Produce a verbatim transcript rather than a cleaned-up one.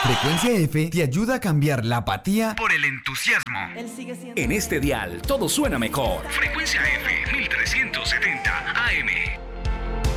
Frecuencia F te ayuda a cambiar la apatía por el entusiasmo. Él sigue siendo... En este dial todo suena mejor. Frecuencia F,